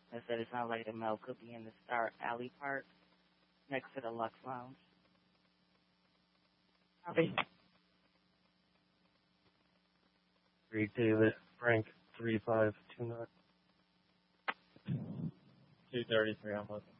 I said it sounds like the mail could be in the Star Alley Park next to the Lux Lounge. Copy. 3 David Frank 3529. 233 on Looking.